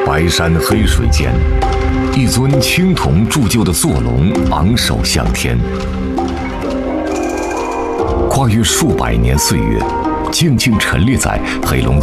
白山黑水间，一尊青铜铸就的坐龙昂首向天，跨越数百年岁月，静静陈列在黑龙